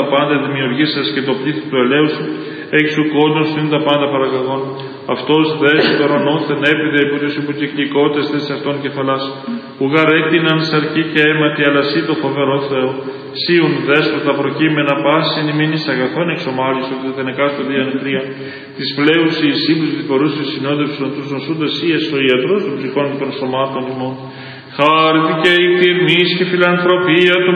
τα πάντα δημιουργήσας και το πλήθο του ελαίου σου, έχεις σου κόντων σου είναι τα πάντα παραγαγών. Αυτός δες το ρονόθεν έπιδε υπό τις υποκυκλικότητες της αυτών κεφαλάς. Ουγαρ έκτειναν σαρκή και αίματι, αλλά σύ το φοβερό Θεό. Σύουν δέσποτα προκείμενα πάση ημίνης αγαθών εξομάλισον και δεν εκάστοτε διανεκτρία. Της πλέους οι σύμπους διπορούς συνόδευσον τους νοσούντας ή ο ιατρός των ψυχών και των σωμάτων ημών. Χάρη και η κτηρμής και φιλανθρωπία